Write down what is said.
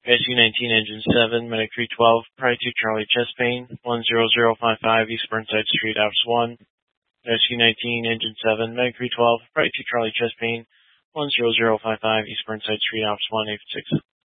SU-19 Engine 7, Medic 312, Pride 2 Charlie Chest Pain, 10055 East Burnside Street, Ops 1. SU-19 Engine 7, Medic 312, Pride 2 Charlie Chest Pain, 10055 East Burnside Street, Ops 1, 8-6.